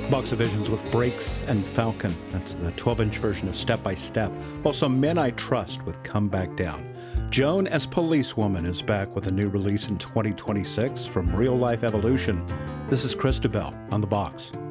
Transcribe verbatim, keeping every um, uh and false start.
Box of Visions with Brakes and Falcon. That's the twelve-inch version of Step by Step. Also, Men I Trust with Come Back Down. Joan as Policewoman is back with a new release in twenty twenty-six from Real Life Evolution. This is Christabel on The Box.